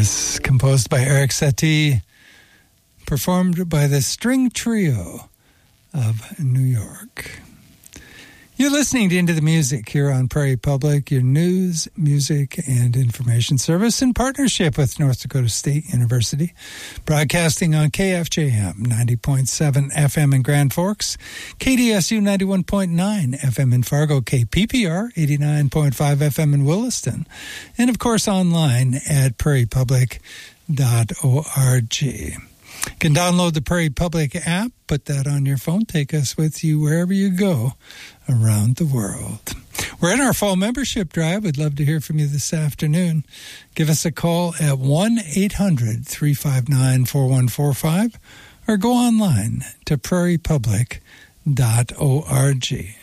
Yes, composed by Eric Satie, performed by the String Trio of New York. You're listening to Into the Music here on Prairie Public, your news, music, and information service in partnership with North Dakota State University, broadcasting on KFJM 90.7 FM in Grand Forks, KDSU 91.9 FM in Fargo, KPPR 89.5 FM in Williston, and of course online at prairiepublic.org. You can download the Prairie Public app, put that on your phone, take us with you wherever you go around the world. We're in our fall membership drive. We'd love to hear from you this afternoon. Give us a call at 1-800-359-4145 or go online to prairiepublic.org.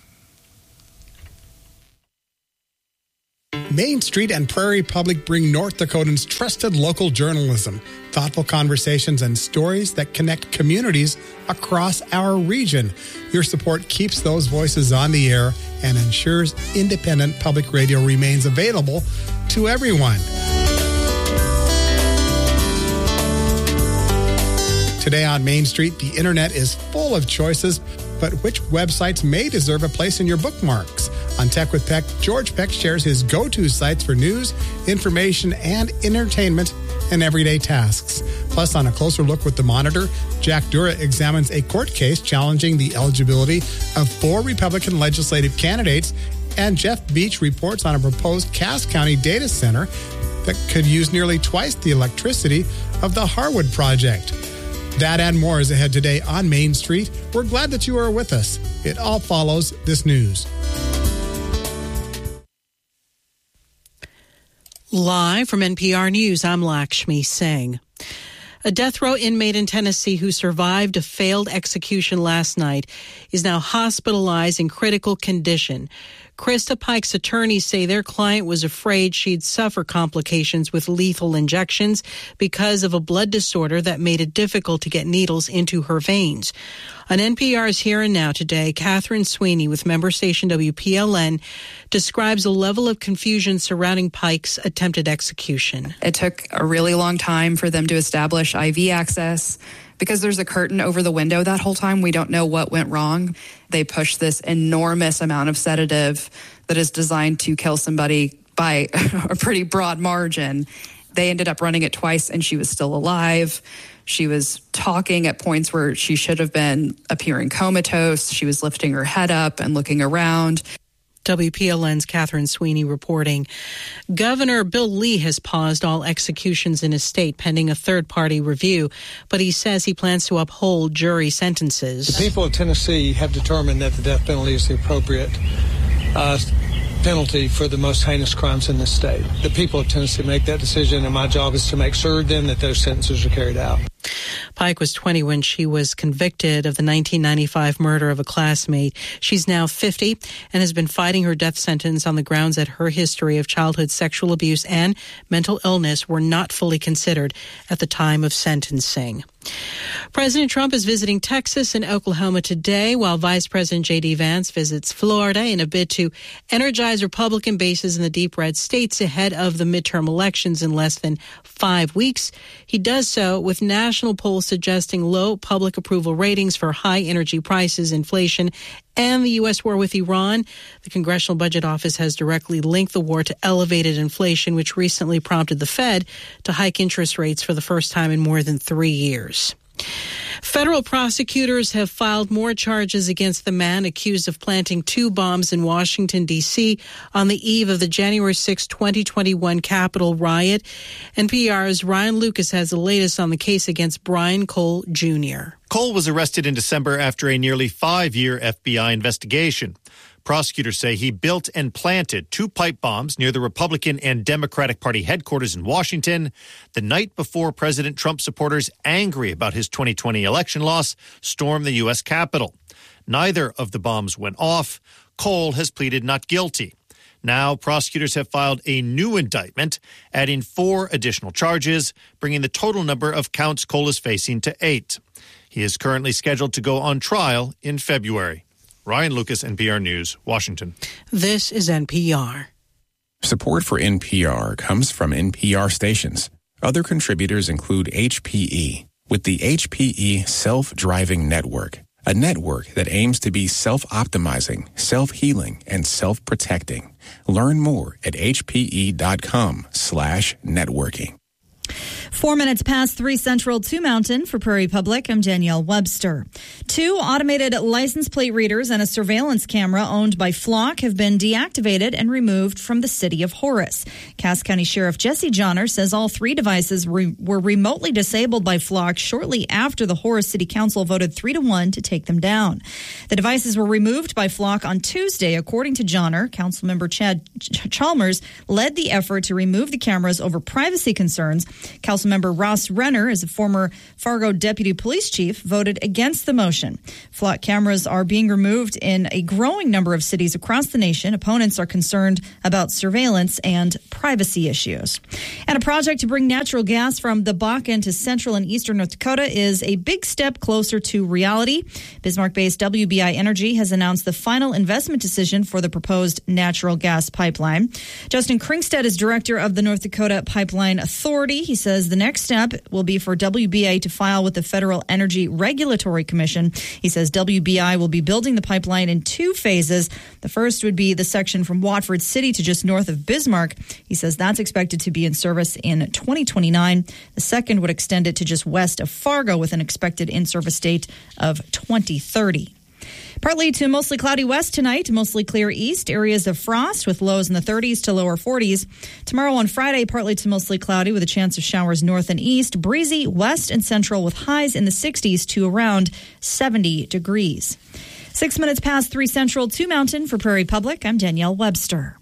Main Street and Prairie Public bring North Dakotans trusted local journalism, thoughtful conversations, and stories that connect communities across our region. Your support keeps those voices on the air and ensures independent public radio remains available to everyone. Today on Main Street, the internet is full of choices, but which websites may deserve a place in your bookmarks? On Tech with Peck, George Peck shares his go-to sites for news, information, and entertainment and everyday tasks. Plus, on A Closer Look with the Monitor, Jack Dura examines a court case challenging the eligibility of 4 Republican legislative candidates, and Jeff Beach reports on a proposed Cass County data center that could use nearly twice the electricity of the Harwood project. That and more is ahead today on Main Street. We're glad that you are with us. It all follows this news. Live from NPR News, I'm Lakshmi Singh. A death row inmate in Tennessee who survived a failed execution last night is now hospitalized in critical condition. Krista Pike's attorneys say their client was afraid she'd suffer complications with lethal injections because of a blood disorder that made it difficult to get needles into her veins. On NPR's Here and Now today, Catherine Sweeney with member station WPLN describes the level of confusion surrounding Pike's attempted execution. It took a really long time for them to establish IV access. Because there's a curtain over the window that whole time, we don't know what went wrong. They pushed this enormous amount of sedative that is designed to kill somebody by a pretty broad margin. They ended up running it twice, and she was still alive. She was talking at points where she should have been appearing comatose. She was lifting her head up and looking around. WPLN's Catherine Sweeney reporting. Governor Bill Lee has paused all executions in his state pending a third-party review, but he says he plans to uphold jury sentences. The people of Tennessee have determined that the death penalty is the appropriate penalty for the most heinous crimes in this state. The people of Tennessee make that decision, and my job is to make certain that those sentences are carried out. Pike was 20 when she was convicted of the 1995 murder of a classmate. She's now 50 and has been fighting her death sentence on the grounds that her history of childhood sexual abuse and mental illness were not fully considered at the time of sentencing. President Trump is visiting Texas and Oklahoma today, while Vice President J.D. Vance visits Florida in a bid to energize Republican bases in the deep red states ahead of the midterm elections in less than 5 weeks. He does so with national polls suggesting low public approval ratings for high energy prices, inflation, and the U.S. war with Iran. The Congressional Budget Office has directly linked the war to elevated inflation, which recently prompted the Fed to hike interest rates for the first time in more than 3 years. Federal prosecutors have filed more charges against the man accused of planting 2 bombs in Washington, D.C. on the eve of the January 6, 2021 Capitol riot. NPR's Ryan Lucas has the latest on the case against Brian Cole, Jr. Cole was arrested in December after a nearly 5-year FBI investigation. Prosecutors say he built and planted 2 pipe bombs near the Republican and Democratic Party headquarters in Washington the night before President Trump supporters, angry about his 2020 election loss, stormed the U.S. Capitol. Neither of the bombs went off. Cole has pleaded not guilty. Now, prosecutors have filed a new indictment, adding 4 additional charges, bringing the total number of counts Cole is facing to 8. He is currently scheduled to go on trial in February. Ryan Lucas, NPR News, Washington. This is NPR. Support for NPR comes from NPR stations. Other contributors include HPE, with the HPE Self-Driving Network, a network that aims to be self-optimizing, self-healing, and self-protecting. Learn more at hpe.com/networking. 4 minutes past 3 Central, 2 Mountain. For Prairie Public, I'm Danielle Webster. 2 automated license plate readers and a surveillance camera owned by Flock have been deactivated and removed from the city of Horace. Cass County Sheriff Jesse Johnner says all 3 devices were remotely disabled by Flock shortly after the Horace City Council voted 3-1 to take them down. The devices were removed by Flock on Tuesday. According to Johnner, Councilmember Chad Chalmers led the effort to remove the cameras over privacy concerns. Councilmember Ross Renner, as a former Fargo deputy police chief, voted against the motion. Flock cameras are being removed in a growing number of cities across the nation. Opponents are concerned about surveillance and privacy issues. And a project to bring natural gas from the Bakken to central and eastern North Dakota is a big step closer to reality. Bismarck-based WBI Energy has announced the final investment decision for the proposed natural gas pipeline. Justin Kringstad is director of the North Dakota Pipeline Authority. He says the next step will be for WBI to file with the Federal Energy Regulatory Commission. He says WBI will be building the pipeline in 2 phases. The first would be the section from Watford City to just north of Bismarck. He says that's expected to be in service in 2029. The second would extend it to just west of Fargo with an expected in-service date of 2030. Partly to mostly cloudy west tonight, mostly clear east. Areas of frost with lows in the 30s to lower 40s. Tomorrow on Friday, partly to mostly cloudy with a chance of showers north and east. Breezy west and central with highs in the 60s to around 70 degrees. 6 minutes past 3 Central, 2 Mountain. For Prairie Public, I'm Danielle Webster.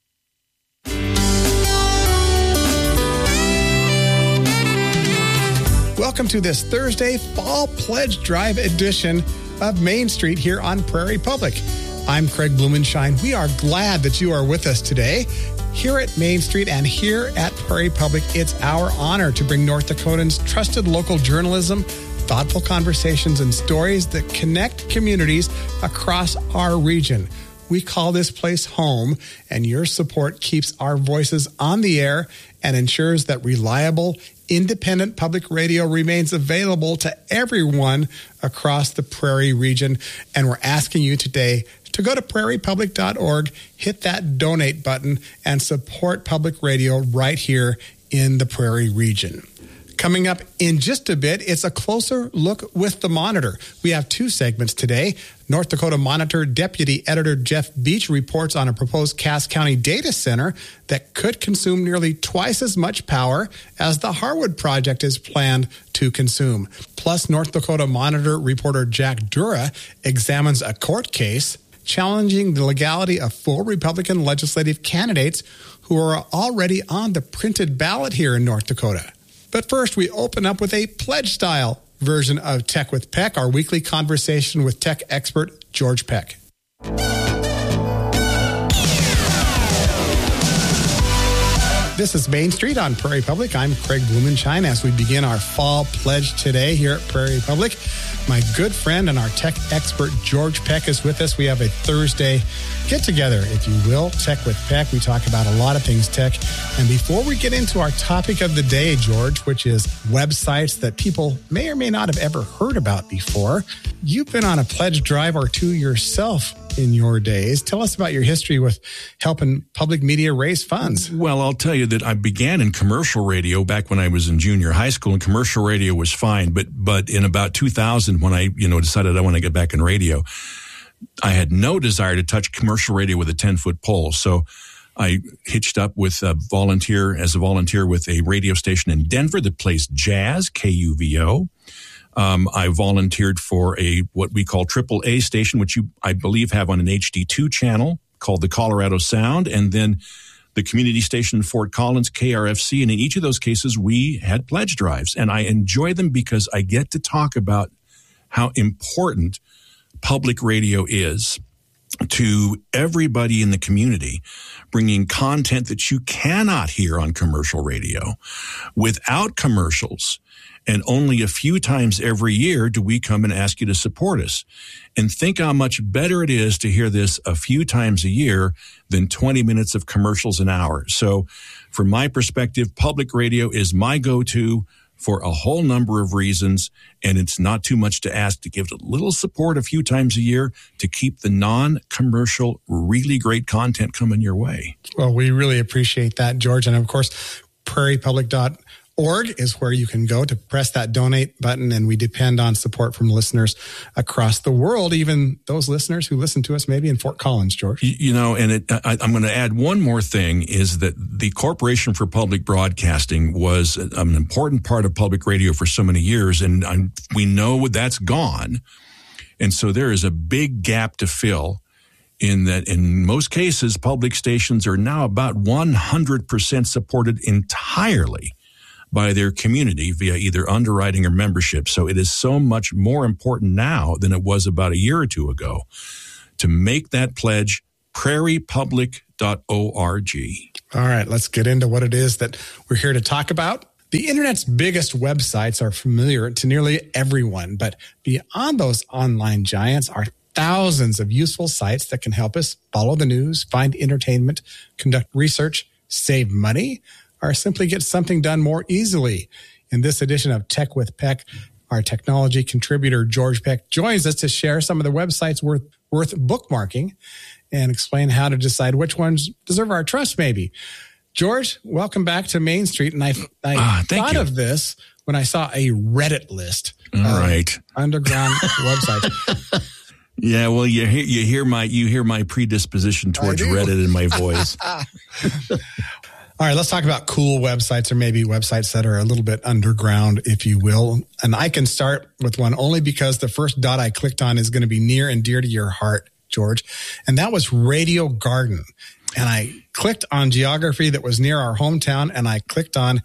Welcome to this Thursday Fall Pledge Drive edition of Main Street here on Prairie Public. I'm Craig Blumenshine. We are glad that you are with us today. Here at Main Street and here at Prairie Public, it's our honor to bring North Dakotans trusted local journalism, thoughtful conversations, and stories that connect communities across our region. We call this place home, and your support keeps our voices on the air and ensures that reliable, independent public radio remains available to everyone across the Prairie region. And we're asking you today to go to prairiepublic.org, hit that donate button, and support public radio right here in the Prairie region. Coming up in just a bit, it's a closer look with the Monitor. We have 2 segments today. North Dakota Monitor Deputy Editor Jeff Beach reports on a proposed Cass County data center that could consume nearly twice as much power as the Harwood project is planned to consume. Plus, North Dakota Monitor reporter Jack Dura examines a court case challenging the legality of 4 Republican legislative candidates who are already on the printed ballot here in North Dakota. But first, we open up with a pledge-style version of Tech with Peck, our weekly conversation with tech expert George Peck. This is Main Street on Prairie Public. I'm Craig Blumenshine as we begin our fall pledge today here at Prairie Public. My good friend and our tech expert George Peck is with us. We have a Thursday get-together, if you will, Tech with Peck. We talk about a lot of things tech. And before we get into our topic of the day, George, which is websites that people may or may not have ever heard about before, you've been on a pledge drive or 2 yourself in your days. Tell us about your history with helping public media raise funds. Well, I'll tell you that I began in commercial radio back when I was in junior high school, and commercial radio was fine. But in about 2000, when I decided I want to get back in radio, I had no desire to touch commercial radio with a 10-foot pole. So I hitched up with a volunteer with a radio station in Denver that plays jazz, KUVO. I volunteered for what we call AAA station, which I believe have on an HD2 channel called the Colorado Sound, and then the community station in Fort Collins, KRFC. And in each of those cases, we had pledge drives, and I enjoy them because I get to talk about how important public radio is to everybody in the community, bringing content that you cannot hear on commercial radio without commercials. And only a few times every year do we come and ask you to support us. And think how much better it is to hear this a few times a year than 20 minutes of commercials an hour. So from my perspective, public radio is my go-to for a whole number of reasons. And it's not too much to ask to give it a little support a few times a year to keep the non-commercial, really great content coming your way. Well, we really appreciate that, George. And of course, prairiepublic.org is where you can go to press that donate button, and we depend on support from listeners across the world, even those listeners who listen to us maybe in Fort Collins, George. And I'm going to add one more thing, is that the Corporation for Public Broadcasting was an important part of public radio for so many years, and we know that's gone. And so there is a big gap to fill, in that in most cases, public stations are now about 100% supported entirely by their community via either underwriting or membership. So it is so much more important now than it was about a year or two ago to make that pledge. prairiepublic.org. All right, let's get into what it is that we're here to talk about. The internet's biggest websites are familiar to nearly everyone, but beyond those online giants are thousands of useful sites that can help us follow the news, find entertainment, conduct research, save money, or simply get something done more easily. In this edition of Tech with Peck, our technology contributor, George Peck, joins us to share some of the websites worth bookmarking and explain how to decide which ones deserve our trust, maybe. George, welcome back to Main Street. And I thought of this when I saw a Reddit list of underground websites. Yeah, well, you hear my predisposition towards Reddit in my voice. All right, let's talk about cool websites, or maybe websites that are a little bit underground, if you will. And I can start with one only because the first dot I clicked on is going to be near and dear to your heart, George. And that was Radio Garden. And I clicked on geography that was near our hometown, and I clicked on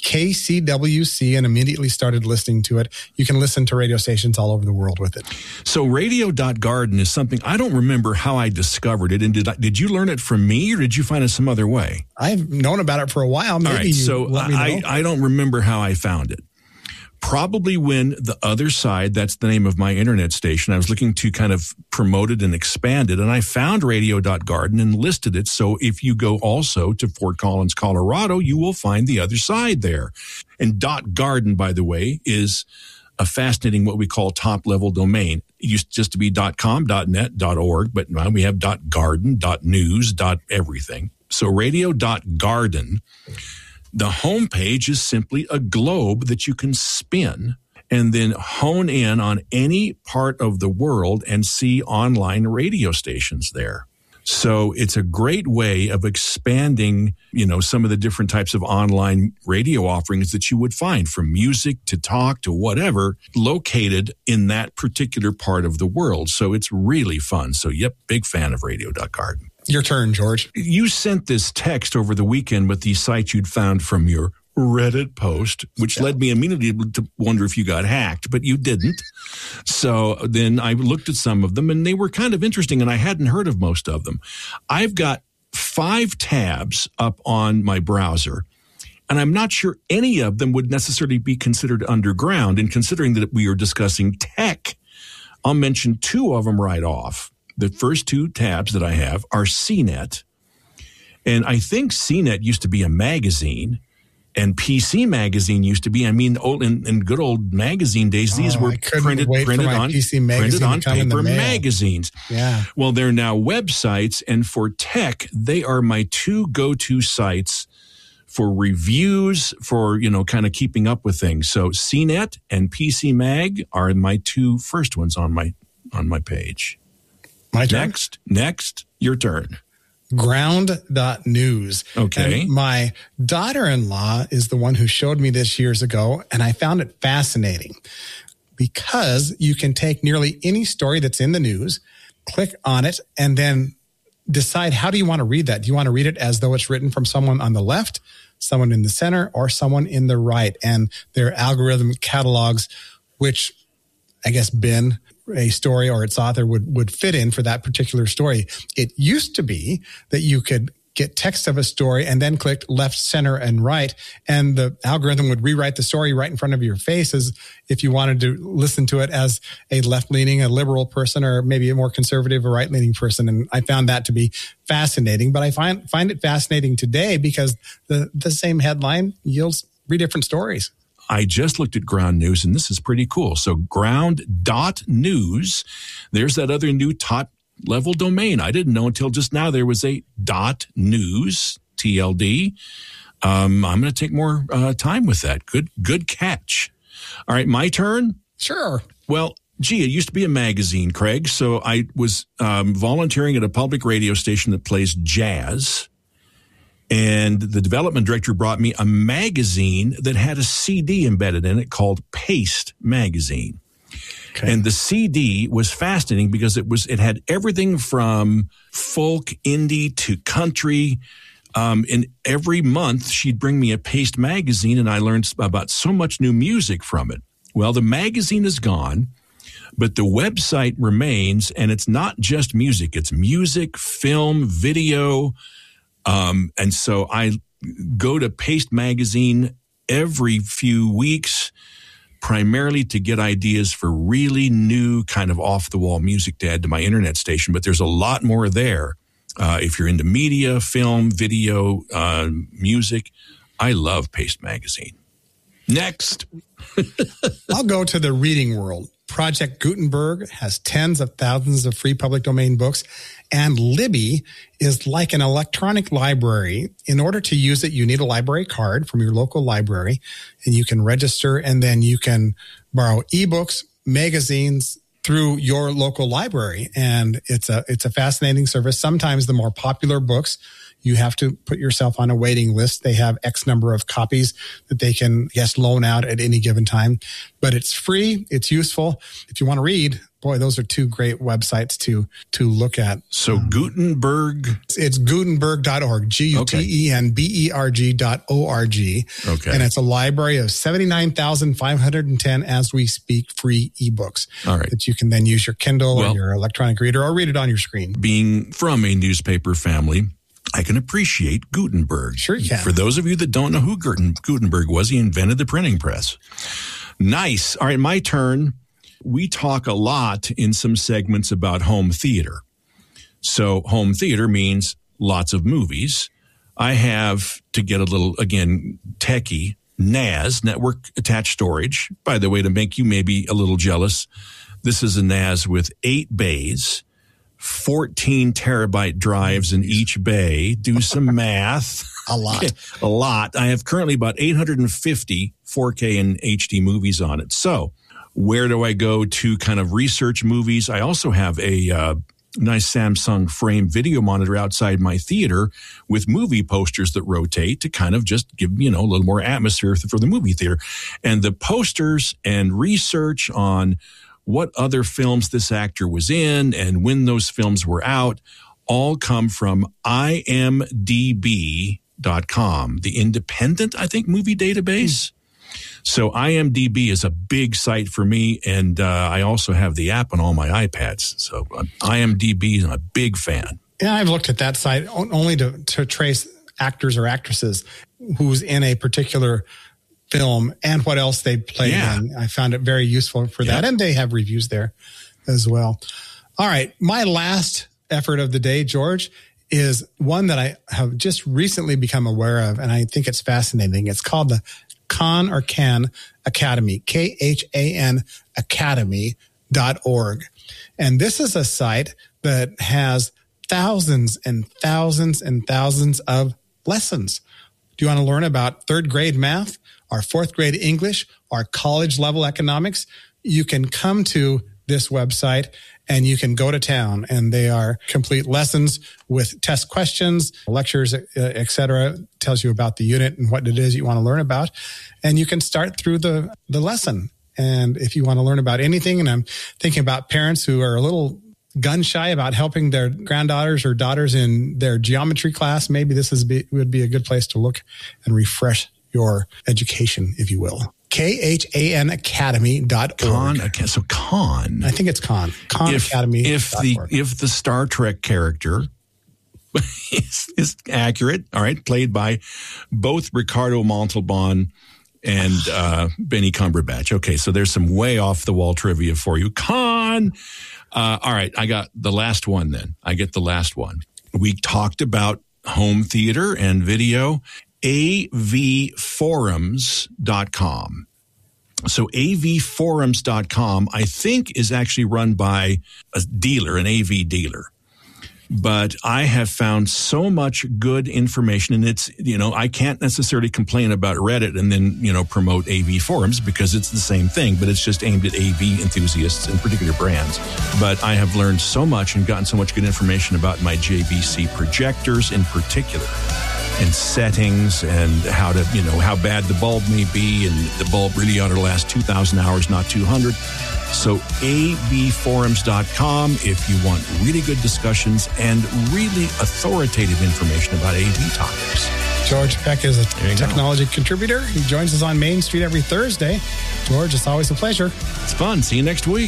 KCWC and immediately started listening to it. You can listen to radio stations all over the world with it. So radio.garden is something, I don't remember how I discovered it. And did you learn it from me, or did you find it some other way? I've known about it for a while. Maybe all right, so let me know. I don't remember how I found it. Probably when The Other Side, that's the name of my internet station, I was looking to kind of promote it and expand it, and I found radio.garden and listed it. So if you go also to Fort Collins, Colorado, you will find The Other Side there. And .garden, by the way, is a fascinating, what we call top-level domain. It used just to be .com, .net, .org, but now we have .garden, .news, .everything. So radio.garden, the homepage is simply a globe that you can spin and then hone in on any part of the world and see online radio stations there. So it's a great way of expanding, some of the different types of online radio offerings that you would find, from music to talk to whatever, located in that particular part of the world. So it's really fun. So, big fan of radio.garden. Your turn, George. You sent this text over the weekend with these sites you'd found from your Reddit post, which led me immediately to wonder if you got hacked, but you didn't. So then I looked at some of them, and they were kind of interesting, and I hadn't heard of most of them. I've got 5 tabs up on my browser, and I'm not sure any of them would necessarily be considered underground. And considering that we are discussing tech, I'll mention 2 of them right off. The first 2 tabs that I have are CNET. And I think CNET used to be a magazine, and PC Magazine used to be. In good old magazine days, these were printed on paper magazines. Yeah. Well, they're now websites, and for tech, they are my 2 go-to sites for reviews, for, kind of keeping up with things. So CNET and PC Mag are my 2 first ones on my page. My turn? Next, your turn. Ground.news. Okay. And my daughter-in-law is the one who showed me this years ago, and I found it fascinating because you can take nearly any story that's in the news, click on it, and then decide, how do you want to read that? Do you want to read it as though it's written from someone on the left, someone in the center, or someone in the right? And their algorithm catalogs which, I guess, Ben a story or its author would fit in for that particular story. It used to be that you could get text of a story and then click left, center, and right, and the algorithm would rewrite the story right in front of your face as if you wanted to listen to it as a left-leaning, a liberal person, or maybe a more conservative or right-leaning person. And I found that to be fascinating. But I find it fascinating today because the same headline yields 3 different stories. I just looked at Ground News, and this is pretty cool. So ground.news, there's that other new top-level domain. I didn't know until just now there was a .news, TLD. I'm going to take more time with that. Good catch. All right, my turn? Sure. Well, it used to be a magazine, Craig, so I was volunteering at a public radio station that plays jazz. And the development director brought me a magazine that had a CD embedded in it called Paste Magazine. Okay. And the CD was fascinating because it had everything from folk, indie to country. And every month she'd bring me a Paste magazine, and I learned about so much new music from it. Well, the magazine is gone, but the website remains, and it's not just music. It's music, film, video. And so I go to Paste Magazine every few weeks, primarily to get ideas for really new kind of off-the-wall music to add to my internet station. But there's a lot more there. If you're into media, film, video, music, I love Paste Magazine. Next. I'll go to the reading world. Project Gutenberg has tens of thousands of free public domain books, and Libby is like an electronic library. In order to use it, you need a library card from your local library, and you can register, and then you can borrow ebooks, magazines through your local library. And it's a fascinating service. Sometimes the more popular books, you have to put yourself on a waiting list. They have X number of copies that they can, loan out at any given time. But it's free. It's useful. If you want to read, boy, those are 2 great websites to look at. So Gutenberg? It's Gutenberg.org, Gutenberg.org. Okay. And it's a library of 79,510 as we speak free ebooks. All right. That you can then use your Kindle or your electronic reader or read it on your screen. Being from a newspaper family, I can appreciate Gutenberg. Sure you can. For those of you that don't know who Gutenberg was, he invented the printing press. Nice. All right, my turn. We talk a lot in some segments about home theater. So home theater means lots of movies. I have, to get a little, again, techie, NAS, Network Attached Storage. By the way, to make you maybe a little jealous, this is a NAS with 8 bays. 14 terabyte drives in each bay. Do some math. A lot. A lot. I have currently about 850 4K and HD movies on it. So where do I go to kind of research movies? I also have a nice Samsung frame video monitor outside my theater with movie posters that rotate to kind of just give, a little more atmosphere for the movie theater. And the posters and research on what other films this actor was in and when those films were out all come from imdb.com, the independent, I think, movie database. So IMDb is a big site for me, and I also have the app on all my iPads. So IMDb, I'm a big fan. Yeah, I've looked at that site only to trace actors or actresses who's in a particular film and what else they played in. I found it very useful for that. And they have reviews there as well. All right. My last effort of the day, George, is one that I have just recently become aware of, and I think it's fascinating. It's called the Khan Academy, KHAN Academy.org. And this is a site that has thousands and thousands and thousands of lessons. Do you want to learn about 3rd grade math, or 4th grade English, or college level economics? You can come to this website and you can go to town, and they are complete lessons with test questions, lectures, etc. Tells you about the unit and what it is you want to learn about. And you can start through the lesson. And if you want to learn about anything, and I'm thinking about parents who are a little gun shy about helping their granddaughters or daughters in their geometry class, maybe this would be a good place to look and refresh your education, if you will. KHANacademy.org. So Khan. I think it's Khan. KhanAcademy.org. If the Star Trek character is accurate, all right, played by both Ricardo Montalban and Benny Cumberbatch. Okay, so there's some way off the wall trivia for you. Khan. All right, I got the last one then. I get the last one. We talked about home theater and video. avforums.com. So avforums.com, I think, is actually run by a dealer, an AV dealer. But I have found so much good information, and it's, I can't necessarily complain about Reddit and then, promote AV forums because it's the same thing, but it's just aimed at AV enthusiasts and particular brands. But I have learned so much and gotten so much good information about my JVC projectors in particular, and settings, and how to, how bad the bulb may be, and the bulb really ought to last 2,000 hours, not 200. So avforums.com if you want really good discussions and really authoritative information about AV topics. George Peck is a technology contributor. He joins us on Main Street every Thursday. George, it's always a pleasure. It's fun. See you next week.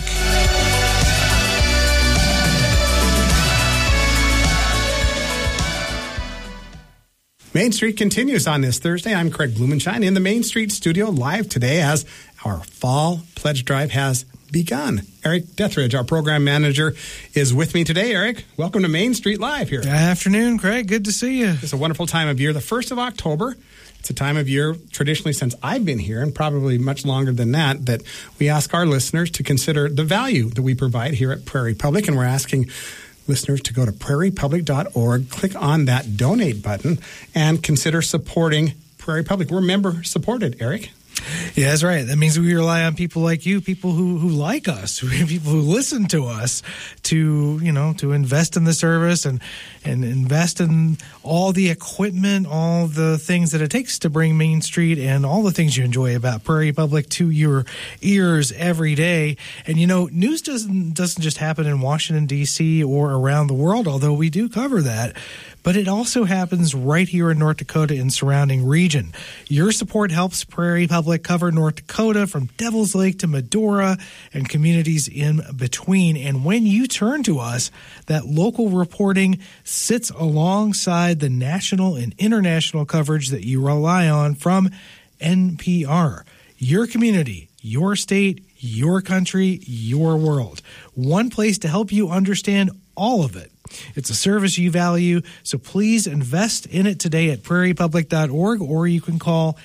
Main Street continues on this Thursday. I'm Craig Blumenshine in the Main Street studio live today as our fall pledge drive has begun. Eric Dethridge, our program manager, is with me today. Eric, welcome to Main Street Live here. Good afternoon, Craig. Good to see you. It's a wonderful time of year. The 1st of October, it's a time of year traditionally since I've been here, and probably much longer than that we ask our listeners to consider the value that we provide here at Prairie Public, and we're asking listeners to go to prairiepublic.org, click on that donate button, and consider supporting Prairie Public. We're member supported, Eric. Yeah, that's right. That means we rely on people like you, people who like us, people who listen to us to invest in the service and invest in all the equipment, all the things that it takes to bring Main Street and all the things you enjoy about Prairie Public to your ears every day. And, news doesn't just happen in Washington, D.C. or around the world, although we do cover that. But it also happens right here in North Dakota and surrounding region. Your support helps Prairie Public cover North Dakota from Devil's Lake to Medora and communities in between. And when you turn to us, that local reporting sits alongside the national and international coverage that you rely on from NPR. Your community, your state, your country, your world. One place to help you understand all of it. It's a service you value, so please invest in it today at prairiepublic.org, or you can call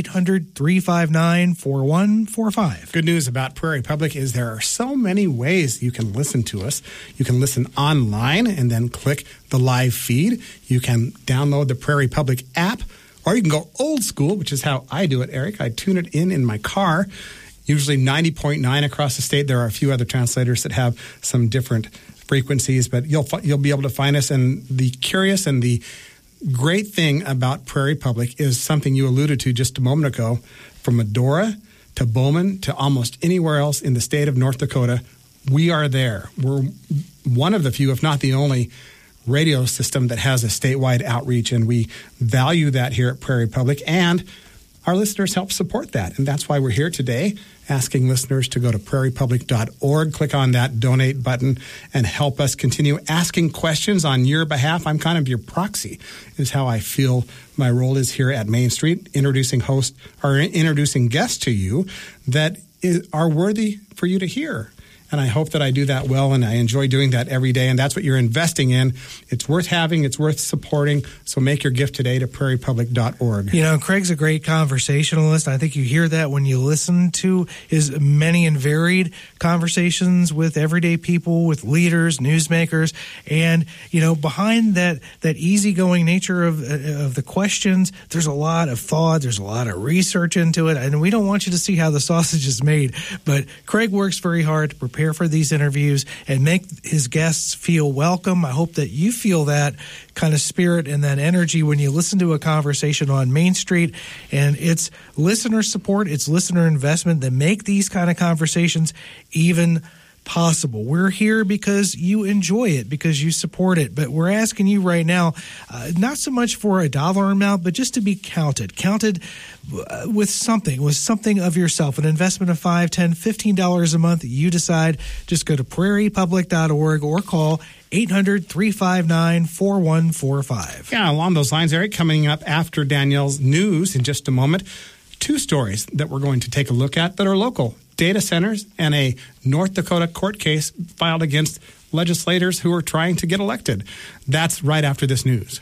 800-359-4145. Good news about Prairie Public is there are so many ways you can listen to us. You can listen online and then click the live feed. You can download the Prairie Public app, or you can go old school, which is how I do it, Eric. I tune it in my car, usually 90.9 across the state. There are a few other translators that have some different frequencies, but you'll be able to find us. And the curious and the great thing about Prairie Public is something you alluded to just a moment ago. From Medora to Bowman to almost anywhere else in the state of North Dakota, we are there. We're one of the few, if not the only, radio system that has a statewide outreach, and we value that here at Prairie Public, and our listeners help support that. And that's why we're here today, asking listeners to go to prairiepublic.org, click on that donate button, and help us continue asking questions on your behalf. I'm kind of your proxy, is how I feel my role is here at Main Street, introducing guests to you that are worthy for you to hear. And I hope that I do that well, and I enjoy doing that every day. And that's what you're investing in. It's worth having. It's worth supporting. So make your gift today to prairiepublic.org. Craig's a great conversationalist. I think you hear that when you listen to his many and varied conversations with everyday people, with leaders, newsmakers. And, behind that easygoing nature of the questions, there's a lot of thought. There's a lot of research into it. And we don't want you to see how the sausage is made. But Craig works very hard to prepare for these interviews and make his guests feel welcome. I hope that you feel that kind of spirit and that energy when you listen to a conversation on Main Street. And it's listener support, it's listener investment that make these kind of conversations even possible. We're here because you enjoy it, because you support it. But we're asking you right now, not so much for a dollar amount, but just to be counted with something of yourself, an investment of $5, $10, $15 a month. You decide. Just go to prairiepublic.org or call 800-359-4145. Yeah, along those lines, Eric, coming up after Danielle's news in just a moment, two stories that we're going to take a look at that are local. Data centers and a North Dakota court case filed against legislators who are trying to get elected. That's right after this news.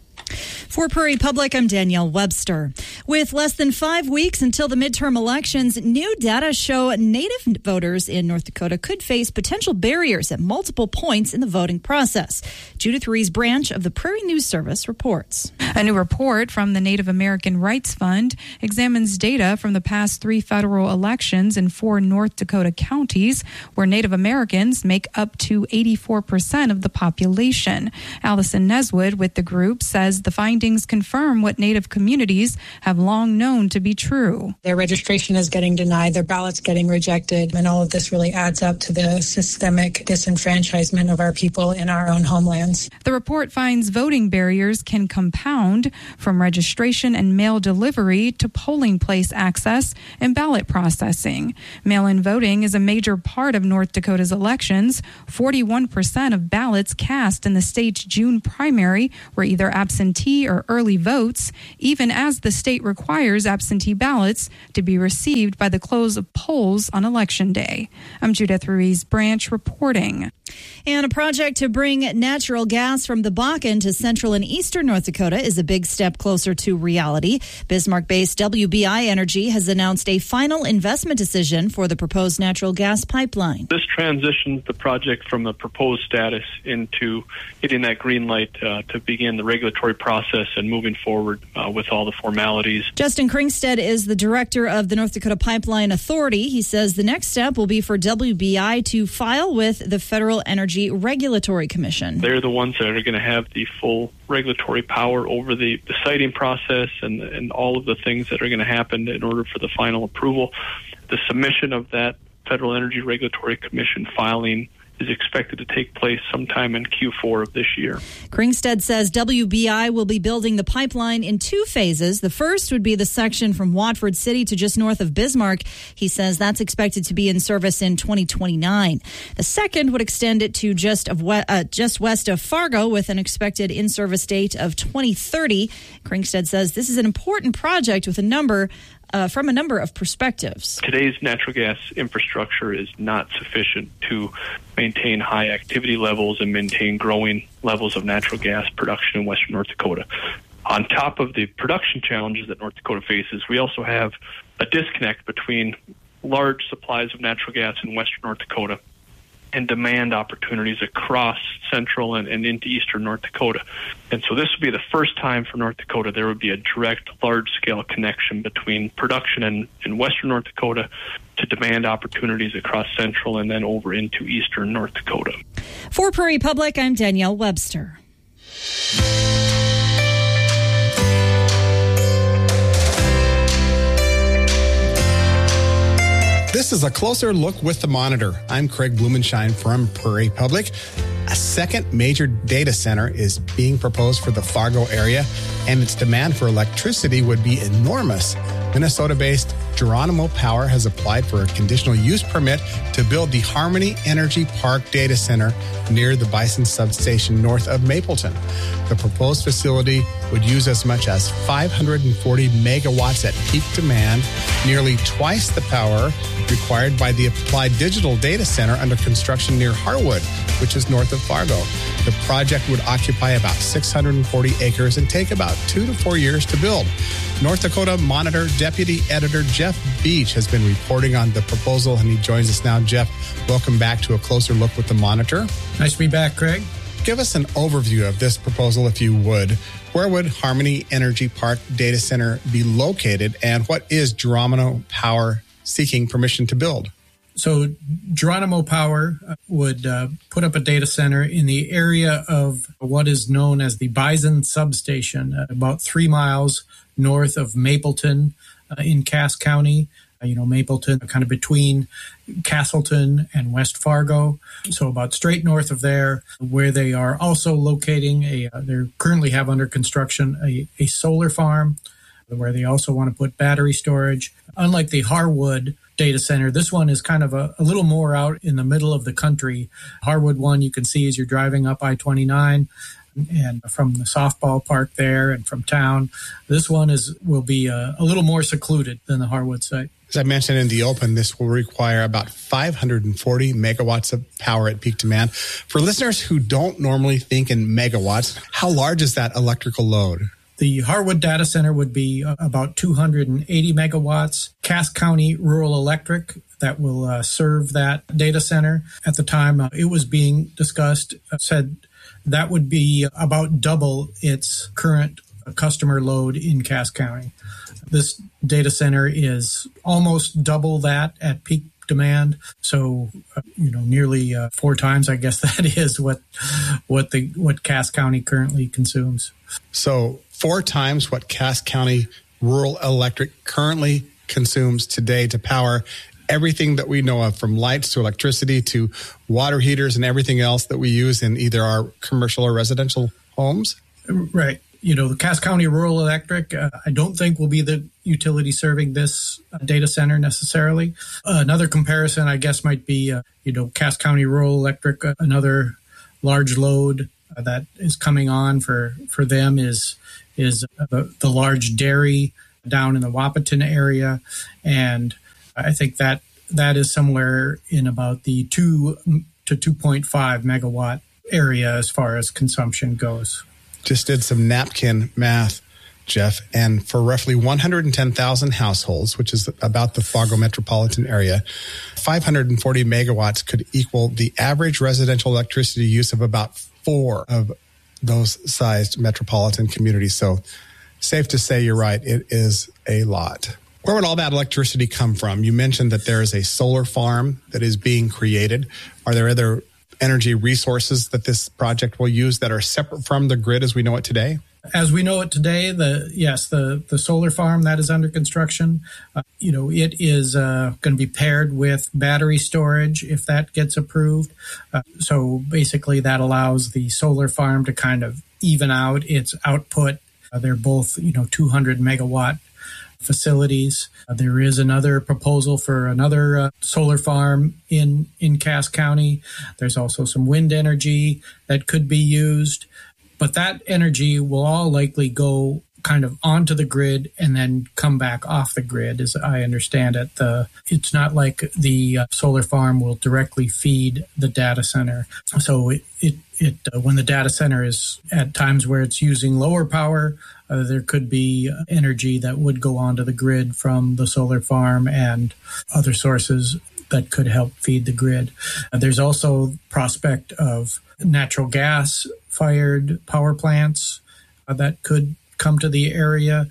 For Prairie Public, I'm Danielle Webster. With less than 5 weeks until the midterm elections, new data show Native voters in North Dakota could face potential barriers at multiple points in the voting process. Judith Ruiz Branch of the Prairie News Service reports. A new report from the Native American Rights Fund examines data from the past 3 federal elections in 4 North Dakota counties, where Native Americans make up to 84% of the population. Allison Neswood with the group says the findings confirm what Native communities have long known to be true. Their registration is getting denied, their ballots getting rejected, and all of this really adds up to the systemic disenfranchisement of our people in our own homelands. The report finds voting barriers can compound from registration and mail delivery to polling place access and ballot processing. Mail-in voting is a major part of North Dakota's elections. 41% of ballots cast in the state's June primary were either absentee or early votes, even as the state requires absentee ballots to be received by the close of polls on Election Day. I'm Judith Ruiz Branch reporting. And a project to bring natural gas from the Bakken to central and eastern North Dakota is a big step closer to reality. Bismarck-based WBI Energy has announced a final investment decision for the proposed natural gas pipeline. This transitions the project from a proposed status into getting that green light to begin the regulatory process and moving forward with all the formalities. Justin Kringstead is the director of the North Dakota Pipeline Authority. He says the next step will be for WBI to file with the Federal Energy Regulatory Commission. They're the ones that are going to have the full regulatory power over the siting process and all of the things that are going to happen in order for the final approval. The submission of that Federal Energy Regulatory Commission filing is expected to take place sometime in Q4 of this year. Kringstead says WBI will be building the pipeline in 2 phases. The first would be the section from Watford City to just north of Bismarck. He says that's expected to be in service in 2029. The second would extend it to just west of Fargo with an expected in-service date of 2030. Kringstead says this is an important project with from a number of perspectives. Today's natural gas infrastructure is not sufficient to maintain high activity levels and maintain growing levels of natural gas production in western North Dakota. On top of the production challenges that North Dakota faces, we also have a disconnect between large supplies of natural gas in western North Dakota and demand opportunities across central and into eastern North Dakota. And so this would be the first time for North Dakota there would be a direct, large-scale connection between production in western North Dakota to demand opportunities across central and then over into eastern North Dakota. For Prairie Public, I'm Danielle Webster. This is a closer look with the Monitor. I'm Craig Blumenshine from Prairie Public. A second major data center is being proposed for the Fargo area, and its demand for electricity would be enormous. Minnesota-based Geronimo Power has applied for a conditional use permit to build the Harmony Energy Park data center near the Bison substation north of Mapleton. The proposed facility would use as much as 540 megawatts at peak demand, nearly twice the power required by the Applied Digital Data Center under construction near Harwood, which is north of Fargo. The project would occupy about 640 acres and take about 2 to 4 years to build. North Dakota Monitor Deputy Editor Jeff Beach has been reporting on the proposal, and he joins us now. Jeff, welcome back to a closer look with the Monitor. Nice to be back, Craig. Give us an overview of this proposal, if you would. Where would Harmony Energy Park Data Center be located, and what is Geronimo Power seeking permission to build? So Geronimo Power would put up a data center in the area of what is known as the Bison substation, about 3 miles north of Mapleton in Cass County. Mapleton, kind of between Castleton and West Fargo. So about straight north of there, where they are also locating they currently have under construction a solar farm, where they also want to put battery storage. Unlike the Harwood data center, this one is kind of a little more out in the middle of the country. Harwood one you can see as you're driving up I-29 and from the softball park there and from town. This one will be a little more secluded than the Harwood site. As I mentioned in the open, this will require about 540 megawatts of power at peak demand. For listeners who don't normally think in megawatts, how large is that electrical load? The Harwood data center would be about 280 megawatts. Cass County Rural Electric, that will serve that data center. At the time it was being discussed, said that would be about double its current customer load in Cass County. This data center is almost double that at peak demand. So, nearly 4 times, I guess that is what Cass County currently consumes. So 4 times what Cass County Rural Electric currently consumes today to power everything that we know of, from lights to electricity to water heaters and everything else that we use in either our commercial or residential homes? Right. The Cass County Rural Electric, I don't think will be the utility serving this data center necessarily. Another comparison, I guess, might be, Cass County Rural Electric, another large load that is coming on for them is the large dairy down in the Wahpeton area. And I think that is somewhere in about the 2 to 2.5 megawatt area as far as consumption goes. Just did some napkin math, Jeff, and for roughly 110,000 households, which is about the Fargo metropolitan area, 540 megawatts could equal the average residential electricity use of about 4 of those sized metropolitan communities. So safe to say you're right, it is a lot. Where would all that electricity come from? You mentioned that there is a solar farm that is being created. Are there other energy resources that this project will use that are separate from the grid as we know it today? As we know it today, the solar farm that is under construction, it is going to be paired with battery storage if that gets approved. So basically that allows the solar farm to kind of even out its output. They're both, 200 megawatt facilities. There is another proposal for another solar farm in Cass County. There's also some wind energy that could be used, but that energy will all likely go kind of onto the grid and then come back off the grid, as I understand it. It's not like the solar farm will directly feed the data center. So when the data center is at times where it's using lower power, there could be energy that would go onto the grid from the solar farm and other sources that could help feed the grid. There's also prospect of natural gas-fired power plants that could come to the area.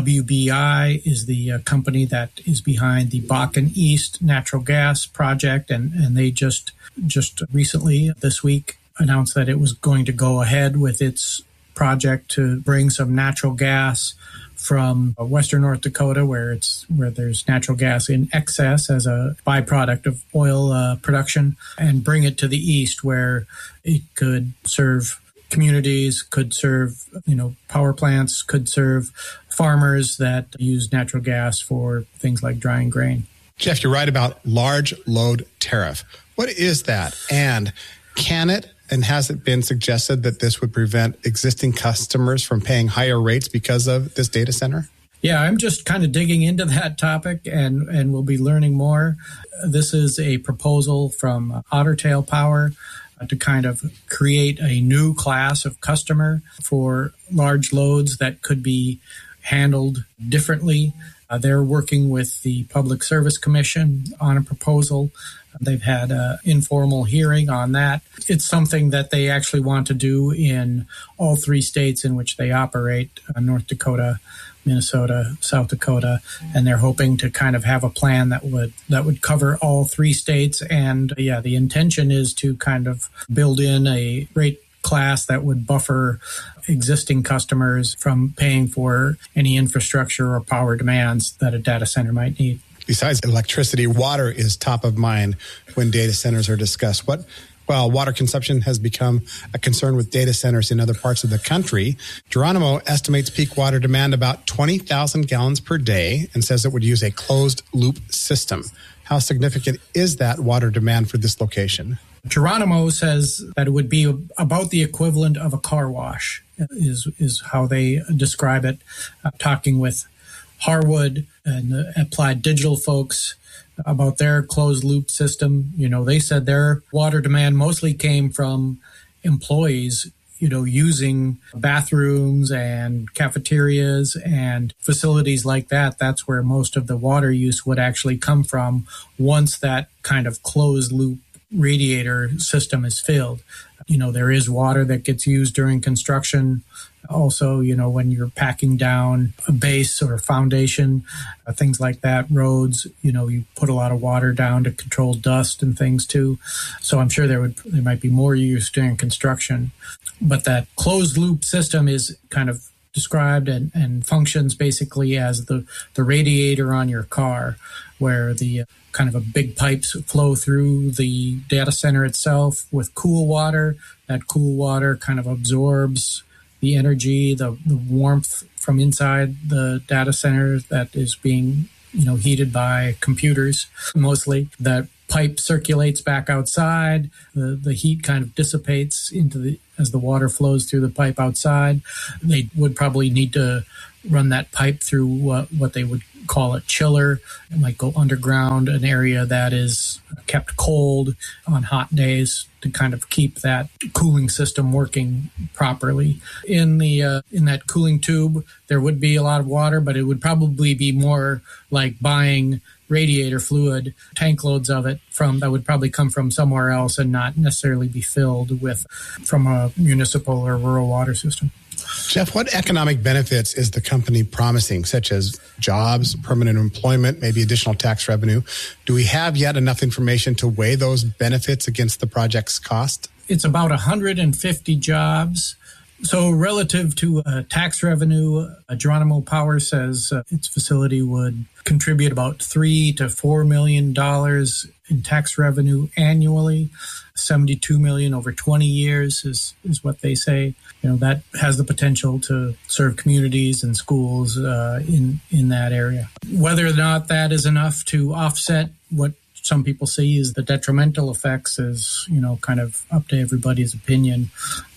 WBI is the company that is behind the Bakken East natural gas project, and they just recently, this week, announced that it was going to go ahead with its project to bring some natural gas from western North Dakota, where there's natural gas in excess as a byproduct of oil production, and bring it to the east where it could serve communities, could serve, power plants, could serve farmers that use natural gas for things like drying grain. Jeff, you're right about large load tariff. What is that? And can it and has it been suggested that this would prevent existing customers from paying higher rates because of this data center? Yeah, I'm just kind of digging into that topic and we'll be learning more. This is a proposal from Otter Tail Power to kind of create a new class of customer for large loads that could be handled differently. They're working with the Public Service Commission on a proposal. They've had an informal hearing on that. It's something that they actually want to do in all 3 states in which they operate, North Dakota, Minnesota, South Dakota, and they're hoping to kind of have a plan that would cover all 3 states. And the intention is to kind of build in a rate class that would buffer existing customers from paying for any infrastructure or power demands that a data center might need. Besides electricity, water is top of mind when data centers are discussed. While water consumption has become a concern with data centers in other parts of the country, Geronimo estimates peak water demand about 20,000 gallons per day and says it would use a closed-loop system. How significant is that water demand for this location? Geronimo says that it would be about the equivalent of a car wash, is how they describe it. Talking with Harwood and the Applied Digital folks about their closed-loop system, they said their water demand mostly came from employees, using bathrooms and cafeterias and facilities like that. That's where most of the water use would actually come from once that kind of closed-loop radiator system is filled. There is water that gets used during construction. Also, when you're packing down a base or a foundation, things like that, roads, you put a lot of water down to control dust and things too. So I'm sure there might be more use during construction. But that closed loop system is kind of described and functions basically as the radiator on your car, where the kind of a big pipes flow through the data center itself with cool water. That cool water kind of absorbs the energy, the warmth from inside the data center that is being, heated by computers mostly. That pipe circulates back outside. The heat kind of dissipates as the water flows through the pipe outside. They would probably need to run that pipe through what they would call a chiller. It might go underground, an area that is kept cold on hot days to kind of keep that cooling system working properly. In that cooling tube, there would be a lot of water, but it would probably be more like buying radiator fluid, tank loads of it that would probably come from somewhere else and not necessarily be filled from a municipal or rural water system. Jeff, what economic benefits is the company promising, such as jobs, permanent employment, maybe additional tax revenue? Do we have yet enough information to weigh those benefits against the project's cost? It's about 150 jobs. So relative to tax revenue, Geronimo Power says its facility would contribute about $3 to $4 million in tax revenue annually. $72 million over 20 years is what they say. That has the potential to serve communities and schools in that area. Whether or not that is enough to offset what some people see as the detrimental effects is, kind of up to everybody's opinion.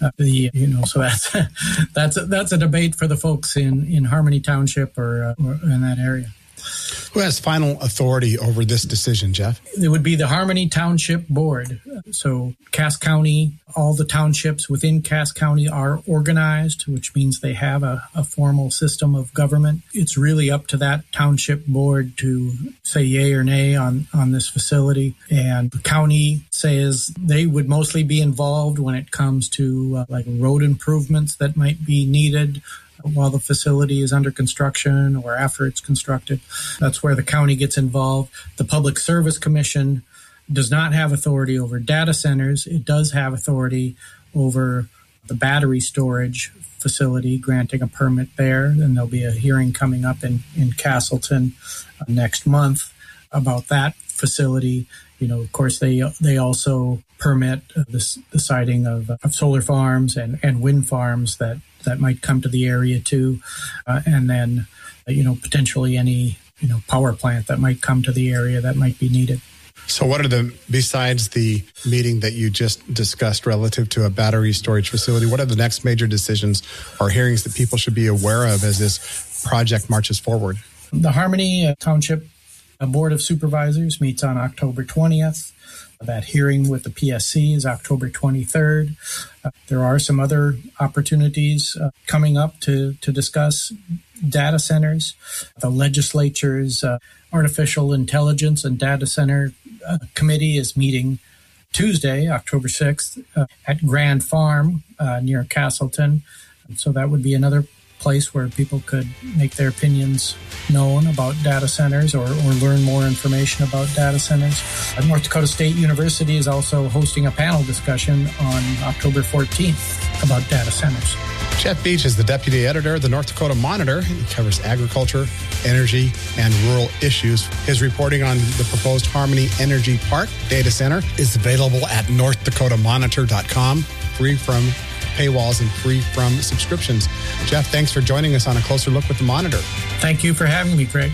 So that's a debate for the folks in Harmony Township or in that area. Who has final authority over this decision, Jeff? It would be the Harmony Township Board. So Cass County, all the townships within Cass County are organized, which means they have a formal system of government. It's really up to that township board to say yay or nay on this facility. And the county says they would mostly be involved when it comes to like road improvements that might be needed while the facility is under construction or after it's constructed. That's where the county gets involved. The Public Service Commission does not have authority over data centers. It does have authority over the battery storage facility, granting a permit there. And there'll be a hearing coming up in Castleton next month about that facility. Of course, they also permit the siting of solar farms and wind farms that might come to the area too. And then, potentially any, power plant that might come to the area that might be needed. So besides the meeting that you just discussed relative to a battery storage facility, what are the next major decisions or hearings that people should be aware of as this project marches forward? The Harmony Township Board of Supervisors meets on October 20th. That hearing with the PSC is October 23rd. There are some other opportunities coming up to discuss data centers. The legislature's Artificial Intelligence and Data Center Committee is meeting Tuesday, October 6th, at Grand Farm near Castleton. So that would be another place where people could make their opinions known about data centers or learn more information about data centers. North Dakota State University is also hosting a panel discussion on October 14th about data centers. Jeff Beach is the deputy editor of the North Dakota Monitor. He covers agriculture, energy, and rural issues. His reporting on the proposed Harmony Energy Park data center is available at northdakotamonitor.com, free from paywalls and free from subscriptions. Jeff, thanks for joining us on A Closer Look with the Monitor. Thank you for having me, Craig.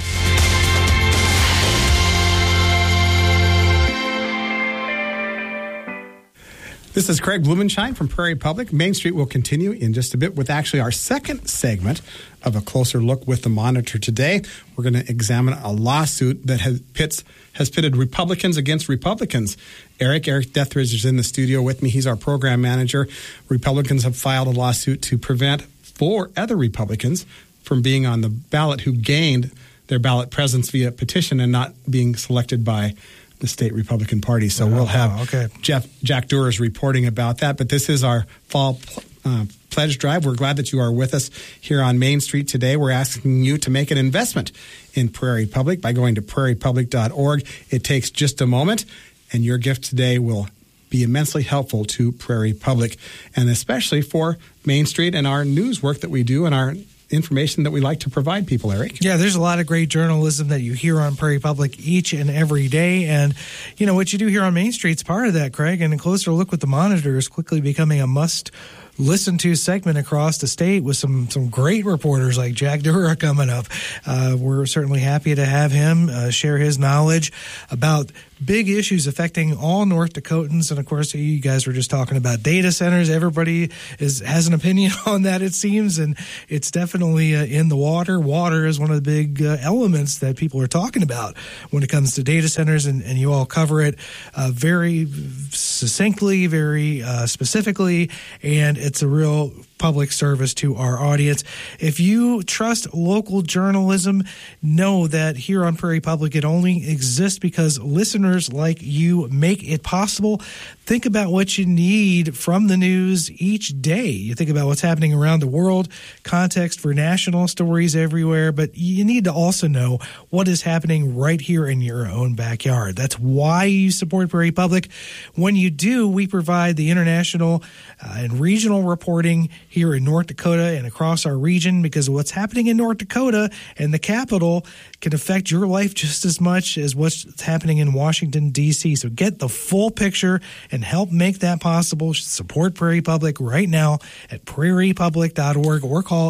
This is Craig Blumenschein from Prairie Public. Main Street will continue in just a bit with actually our second segment of A Closer Look with the Monitor today. We're going to examine a lawsuit that has pitted Republicans against Republicans. Eric Dethridge is in the studio with me. He's our program manager. Republicans have filed a lawsuit to prevent 4 other Republicans from being on the ballot who gained their ballot presence via petition and not being selected by the state Republican Party. So we'll have Jack Duras reporting about that. But this is our fall pledge drive. We're glad that you are with us here on Main Street today. We're asking you to make an investment in Prairie Public by going to prairiepublic.org. It takes just a moment, and your gift today will be immensely helpful to Prairie Public, and especially for Main Street and our news work that we do and our information that we like to provide people, Eric. Yeah, there's a lot of great journalism that you hear on Prairie Public each and every day. And, you know, what you do here on Main Street's part of that, Craig. And A Closer Look with the Monitor is quickly becoming a must-listen to segment across the state with some great reporters like Jack Dura coming up. We're certainly happy to have him share his knowledge about big issues affecting all North Dakotans. And, of course, you guys were just talking about data centers. Everybody has an opinion on that, it seems, and it's definitely in the water. Water is one of the big elements that people are talking about when it comes to data centers, and you all cover it very succinctly, very specifically, and it's a real public service to our audience. If you trust local journalism, know that here on Prairie Public, it only exists because listeners like you make it possible. Think about what you need from the news each day. You think about what's happening around the world, context for national stories everywhere, but you need to also know what is happening right here in your own backyard. That's why you support Prairie Public. When you do, we provide the international and regional reporting here in North Dakota and across our region, because what's happening in North Dakota and the capital can affect your life just as much as what's happening in Washington, D.C. So get the full picture and help make that possible. Support Prairie Public right now at prairiepublic.org or call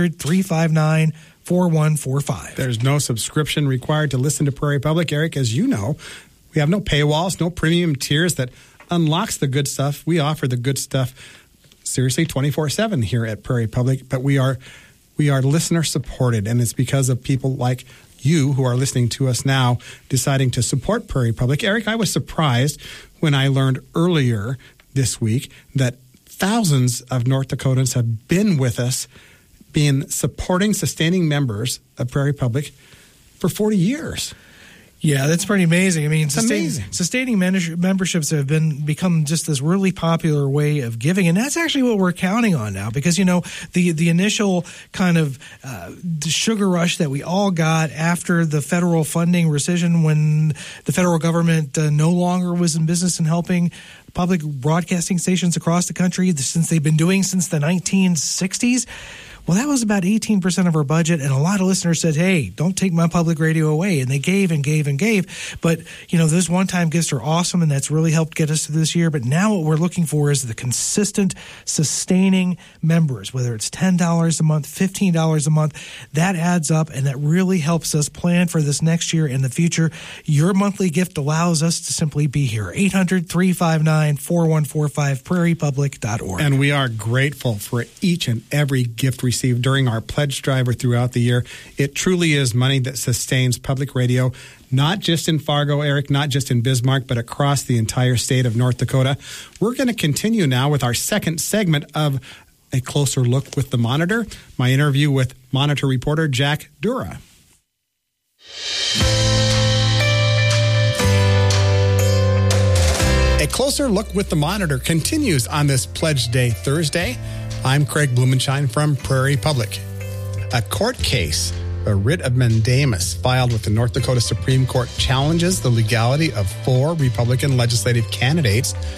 800-359-4145. There's no subscription required to listen to Prairie Public. Eric, as you know, we have no paywalls, no premium tiers that unlocks the good stuff. We offer the good stuff seriously 24/7 here at Prairie Public, but we are listener supported, and it's because of people like you who are listening to us now deciding to support Prairie Public. Eric, I was surprised when I learned earlier this week that thousands of North Dakotans have been with us, being supporting, sustaining members of Prairie Public for 40 years. Yeah, that's pretty amazing. I mean, sustaining memberships have become just this really popular way of giving, and that's actually what we're counting on now. Because the initial kind of the sugar rush that we all got after the federal funding rescission, when the federal government no longer was in business in helping public broadcasting stations across the country, since they've been doing since the 1960s. Well, that was about 18% of our budget, and a lot of listeners said, hey, don't take my public radio away. And they gave and gave and gave. But, those one-time gifts are awesome, and that's really helped get us to this year. But now what we're looking for is the consistent, sustaining members, whether it's $10 a month, $15 a month. That adds up, and that really helps us plan for this next year and the future. Your monthly gift allows us to simply be here. 800-359-4145, prairiepublic.org. And we are grateful for each and every gift received during our pledge drive or throughout the year. It truly is money that sustains public radio, not just in Fargo, Eric, not just in Bismarck, but across the entire state of North Dakota. We're going to continue now with our second segment of A Closer Look with the Monitor, my interview with Monitor reporter Jack Dura. A Closer Look with the Monitor continues on this Pledge Day Thursday. I'm Craig Blumenschein from Prairie Public. A court case, a writ of mandamus filed with the North Dakota Supreme Court, challenges the legality of 4 Republican legislative candidates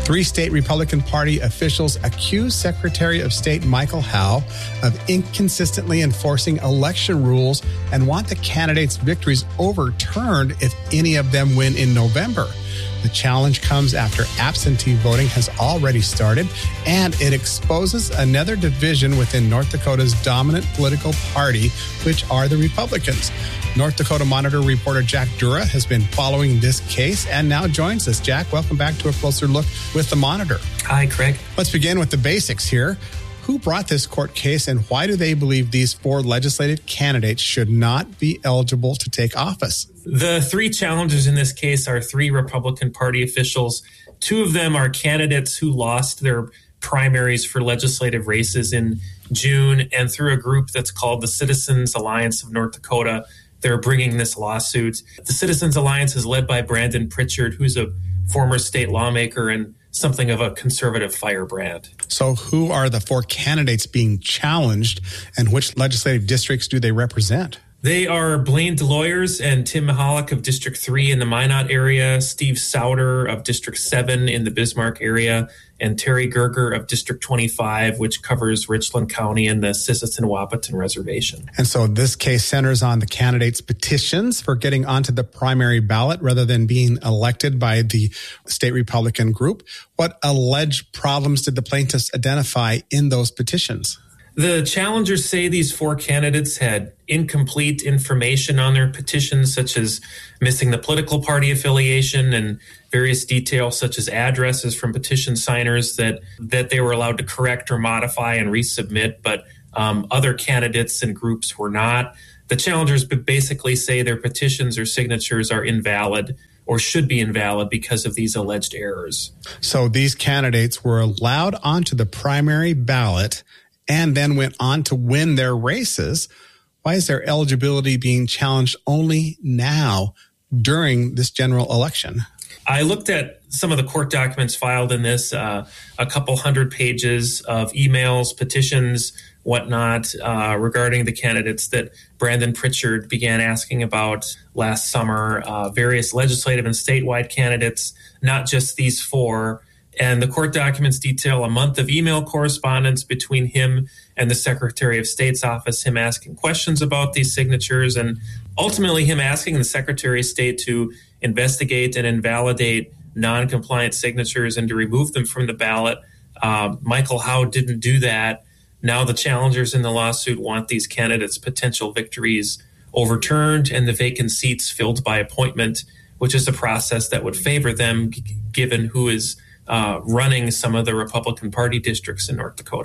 3 state Republican Party officials accuse Secretary of State Michael Howe of inconsistently enforcing election rules and want the candidates' victories overturned if any of them win in November. The challenge comes after absentee voting has already started, and it exposes another division within North Dakota's dominant political party, which are the Republicans. North Dakota Monitor reporter Jack Dura has been following this case and now joins us. Jack, welcome back to a closer look with the Monitor. Hi, Craig. Let's begin with the basics here. Who brought this court case, and why do they believe these 4 legislative candidates should not be eligible to take office? The 3 challengers in this case are 3 Republican Party officials. 2 of them are candidates who lost their primaries for legislative races in June, and through a group that's called the Citizens Alliance of North Dakota, they're bringing this lawsuit. The Citizens Alliance is led by Brandon Pritchard, who's a former state lawmaker and something of a conservative firebrand. So who are the 4 candidates being challenged, and which legislative districts do they represent? They are Blaine DeLoyers and Tim Mihalik of District 3 in the Minot area, Steve Sauter of District 7 in the Bismarck area, and Terry Gerger of District 25, which covers Richland County and the Sisseton-Wahpeton Reservation. And so this case centers on the candidates' petitions for getting onto the primary ballot rather than being elected by the state Republican group. What alleged problems did the plaintiffs identify in those petitions? The challengers say these 4 candidates had incomplete information on their petitions, such as missing the political party affiliation and various details such as addresses from petition signers that they were allowed to correct or modify and resubmit, but other candidates and groups were not. The challengers basically say their petitions or signatures are invalid or should be invalid because of these alleged errors. So these candidates were allowed onto the primary ballot and then went on to win their races. Why is their eligibility being challenged only now during this general election? I looked at some of the court documents filed in this, a couple hundred pages of emails, petitions, whatnot, regarding the candidates that Brandon Pritchard began asking about last summer, various legislative and statewide candidates, not just these 4. And the court documents detail a month of email correspondence between him and the Secretary of State's office, him asking questions about these signatures, and ultimately him asking the Secretary of State to investigate and invalidate non-compliant signatures and to remove them from the ballot. Michael Howe didn't do that. Now the challengers in the lawsuit want these candidates' potential victories overturned and the vacant seats filled by appointment, which is a process that would favor them given who is running some of the Republican Party districts in North Dakota.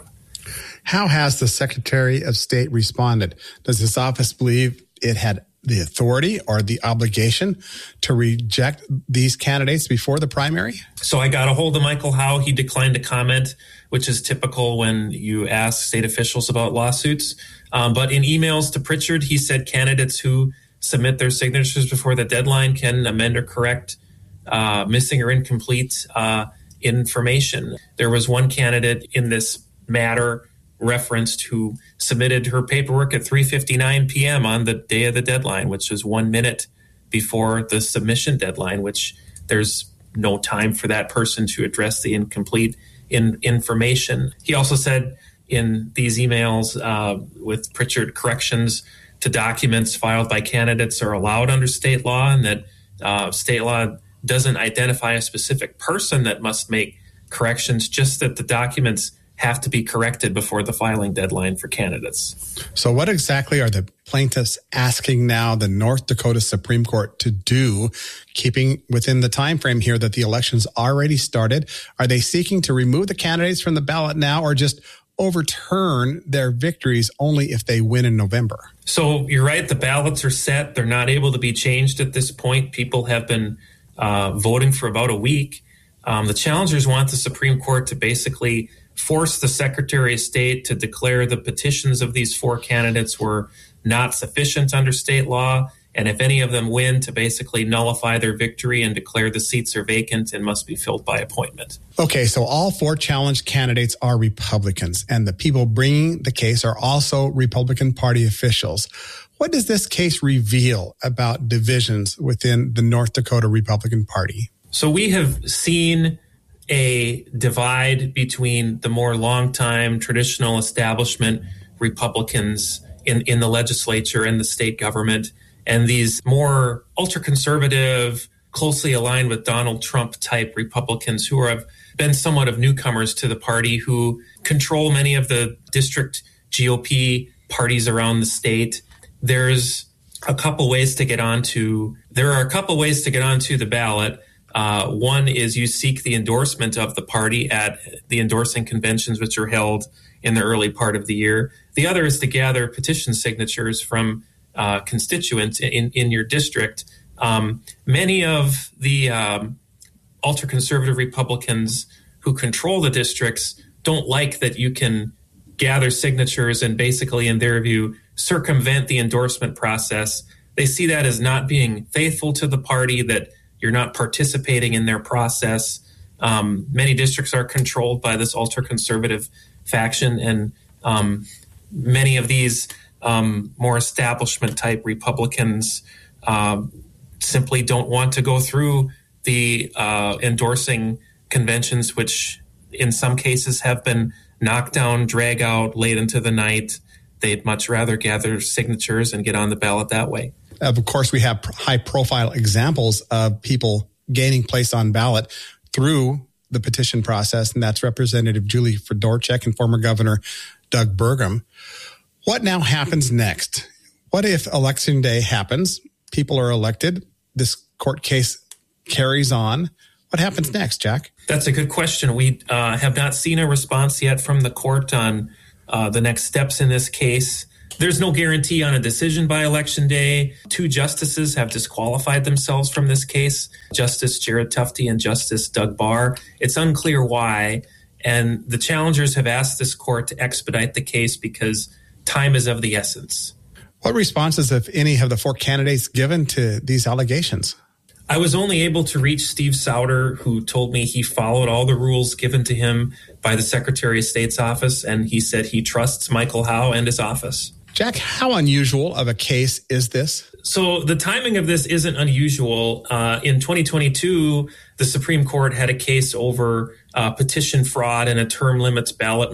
How has the Secretary of State responded? Does his office believe it had the authority or the obligation to reject these candidates before the primary? So I got a hold of Michael Howe. He declined to comment, which is typical when you ask state officials about lawsuits. But in emails to Pritchard, he said candidates who submit their signatures before the deadline can amend or correct missing or incomplete information. There was one candidate in this matter referenced who submitted her paperwork at 3:59 p.m. on the day of the deadline, which was 1 minute before the submission deadline, which there's no time for that person to address the incomplete information. He also said in these emails with Pritchard, corrections to documents filed by candidates are allowed under state law, and that state law doesn't identify a specific person that must make corrections, just that the documents have to be corrected before the filing deadline for candidates. So what exactly are the plaintiffs asking now the North Dakota Supreme Court to do, keeping within the time frame here that the election's already started? Are they seeking to remove the candidates from the ballot now, or just overturn their victories only if they win in November? So you're right, the ballots are set. They're not able to be changed at this point. People have been voting for about a week. The challengers want the Supreme Court to basically force the Secretary of State to declare the petitions of these 4 candidates were not sufficient under state law, and if any of them win, to basically nullify their victory and declare the seats are vacant and must be filled by appointment. Okay, so all 4 challenged candidates are Republicans, and the people bringing the case are also Republican Party officials. What does this case reveal about divisions within the North Dakota Republican Party? So we have seen a divide between the more longtime traditional establishment Republicans in the legislature and the state government, and these more ultra-conservative, closely aligned with Donald Trump type Republicans who have been somewhat of newcomers to the party, who control many of the district GOP parties around the state. There are a couple ways to get onto the ballot. One is you seek the endorsement of the party at the endorsing conventions, which are held in the early part of the year. The other is to gather petition signatures from constituents in your district. Many of the ultra-conservative Republicans who control the districts don't like that you can gather signatures and basically, in their view, circumvent the endorsement process. They see that as not being faithful to the party, that you're not participating in their process. Many districts are controlled by this ultra-conservative faction, and many of these more establishment-type Republicans simply don't want to go through the endorsing conventions, which in some cases have been knocked down, drag out late into the night. They'd much rather gather signatures and get on the ballot that way. Of course, we have high-profile examples of people gaining place on ballot through the petition process, and that's Representative Julie Fedorchak and former Governor Doug Burgum. What now happens next? What if Election Day happens? People are elected. This court case carries on. What happens next, Jack? That's a good question. We have not seen a response yet from the court on the next steps in this case. There's no guarantee on a decision by Election Day. 2 justices have disqualified themselves from this case, Justice Jared Tufte and Justice Doug Barr. It's unclear why, and the challengers have asked this court to expedite the case because time is of the essence. What responses, if any, have the 4 candidates given to these allegations? I was only able to reach Steve Sauter, who told me he followed all the rules given to him by the Secretary of State's office, and he said he trusts Michael Howe and his office. Jack, how unusual of a case is this? So the timing of this isn't unusual. In 2022, the Supreme Court had a case over petition fraud and a term limits ballot